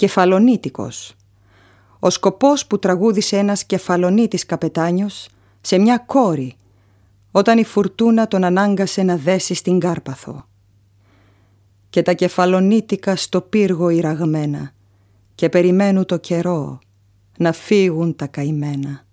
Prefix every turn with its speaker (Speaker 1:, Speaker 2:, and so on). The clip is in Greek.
Speaker 1: Κεφαλονίτικος. Ο σκοπός που τραγούδισε ένας κεφαλονίτης καπετάνιος σε μια κόρη, όταν η φουρτούνα τον ανάγκασε να δέσει στην Κάρπαθο. Και τα κεφαλονίτικα στο πύργο ηραγμένα και περιμένουν το καιρό να φύγουν τα καημένα.